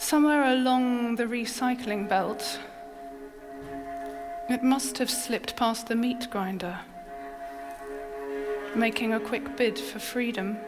Somewhere along the recycling belt, it must have slipped past the meat grinder, making a quick bid for freedom.